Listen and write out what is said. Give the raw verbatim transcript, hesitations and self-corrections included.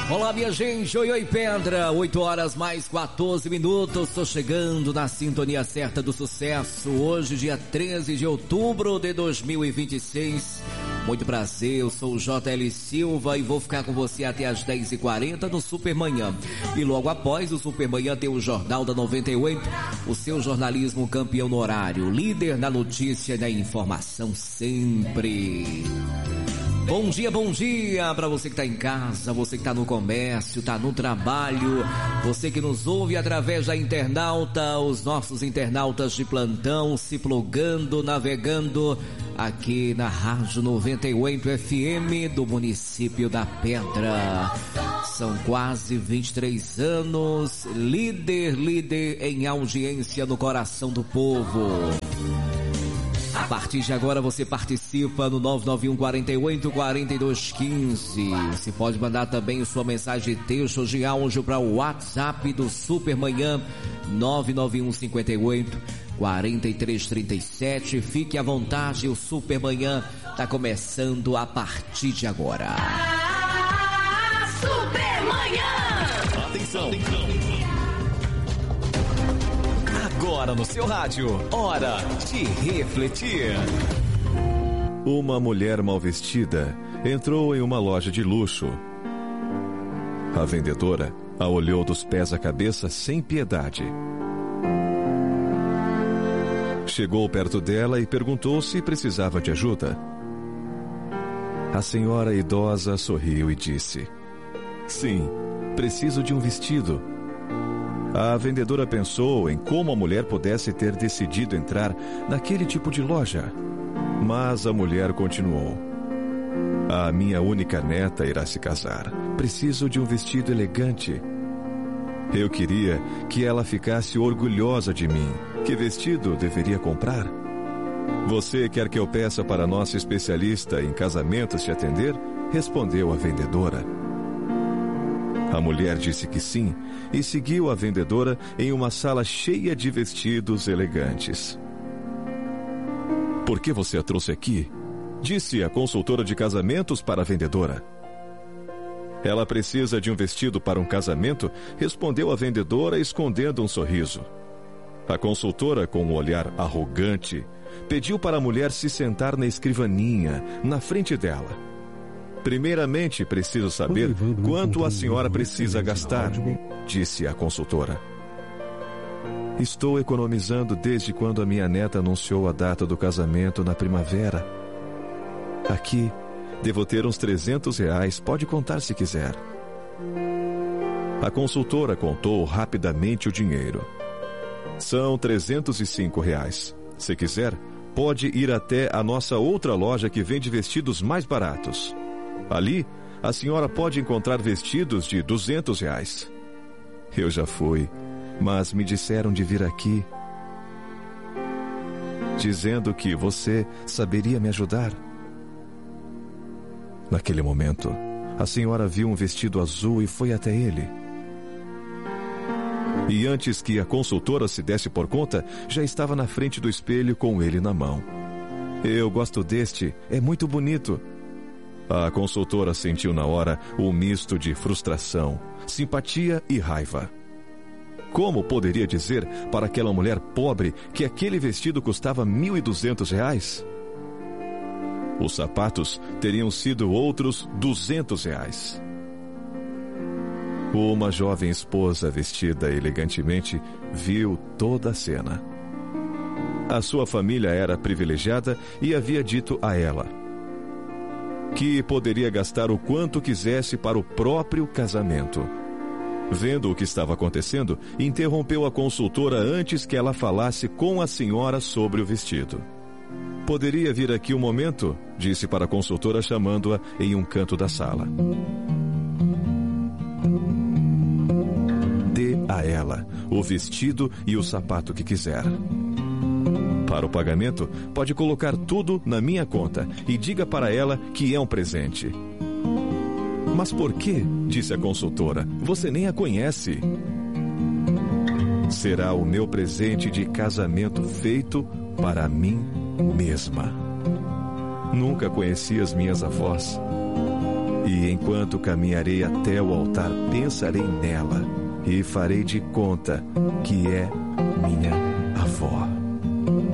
Olá, minha gente, oi, oi, Pedra, oito horas mais quatorze minutos, estou chegando na sintonia certa do sucesso, hoje dia treze de outubro de dois mil e vinte e seis, muito prazer, eu sou o J L Silva e vou ficar com você até as dez e quarenta no Supermanhã, e logo após o Supermanhã tem o Jornal da noventa e oito, o seu jornalismo campeão no horário, líder na notícia e na informação sempre. Bom dia, bom dia para você que está em casa, você que está no comércio, está no trabalho, você que nos ouve através da internauta, os nossos internautas de plantão se plugando, navegando aqui na Rádio noventa e oito F M do município da Pedra. São quase vinte e três anos, líder, líder em audiência no coração do povo. A partir de agora você participa no nove nove um, quatro oito, quatro dois um cinco. Você pode mandar também sua mensagem de texto de áudio para o WhatsApp do Supermanhã nove nove um, cinco oito, quatro três três sete. Fique à vontade, o Supermanhã está começando a partir de agora. Ah, Supermanhã! Atenção! Atenção. Agora no seu rádio, hora de refletir. Uma mulher mal vestida entrou em uma loja de luxo. A vendedora a olhou dos pés à cabeça sem piedade. Chegou perto dela e perguntou se precisava de ajuda. A senhora idosa sorriu e disse: "Sim, preciso de um vestido." A vendedora pensou em como a mulher pudesse ter decidido entrar naquele tipo de loja. Mas a mulher continuou: "A minha única neta irá se casar. Preciso de um vestido elegante. Eu queria que ela ficasse orgulhosa de mim. Que vestido deveria comprar? Você quer que eu peça para nossa especialista em casamentos te atender?" respondeu a vendedora. A mulher disse que sim e seguiu a vendedora em uma sala cheia de vestidos elegantes. "Por que você a trouxe aqui?" disse a consultora de casamentos para a vendedora. "Ela precisa de um vestido para um casamento", respondeu a vendedora, escondendo um sorriso. A consultora, com um olhar arrogante, pediu para a mulher se sentar na escrivaninha, na frente dela. "Primeiramente, preciso saber quanto a senhora precisa gastar", disse a consultora. "Estou economizando desde quando a minha neta anunciou a data do casamento na primavera. Aqui, devo ter uns trezentos reais, pode contar se quiser." A consultora contou rapidamente o dinheiro. "São trezentos e cinco reais. Se quiser, pode ir até a nossa outra loja que vende vestidos mais baratos. Ali, a senhora pode encontrar vestidos de duzentos reais. Eu já fui, mas me disseram de vir aqui, dizendo que você saberia me ajudar." Naquele momento, a senhora viu um vestido azul e foi até ele. E antes que a consultora se desse por conta, já estava na frente do espelho com ele na mão. "Eu gosto deste, é muito bonito." A consultora sentiu na hora um misto de frustração, simpatia e raiva. Como poderia dizer para aquela mulher pobre que aquele vestido custava mil e duzentos reais? Os sapatos teriam sido outros duzentos reais. Uma jovem esposa vestida elegantemente viu toda a cena. A sua família era privilegiada e havia dito a ela que poderia gastar o quanto quisesse para o próprio casamento. Vendo o que estava acontecendo, interrompeu a consultora antes que ela falasse com a senhora sobre o vestido. "Poderia vir aqui um momento?", disse para a consultora, chamando-a em um canto da sala. "Dê a ela o vestido e o sapato que quiser. Para o pagamento, pode colocar tudo na minha conta e diga para ela que é um presente." "Mas por quê?", disse a consultora. "Você nem a conhece." "Será o meu presente de casamento feito para mim mesma. Nunca conheci as minhas avós E enquanto caminharei até o altar, pensarei nela e farei de conta que é minha avó.